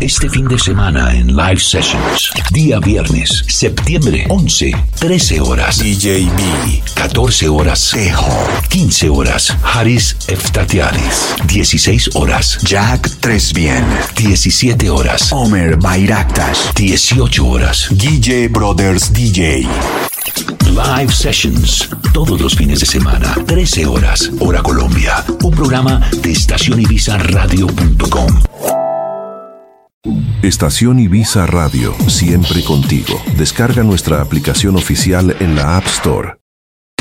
este fin de semana en Live Sessions. Día viernes, septiembre 11, 13 horas. DJ B. 14 horas. Tejo. 15 horas. Haris Eftatianis. 16 horas. Jack Tresbien. 17 horas. Omer Bayraktas. 18 horas. Guille Brothers DJ. Live Sessions, todos los fines de semana, 13 horas, hora Colombia. Un programa de Estación Ibiza Radio.com. Estación Ibiza Radio, siempre contigo. Descarga nuestra aplicación oficial en la App Store.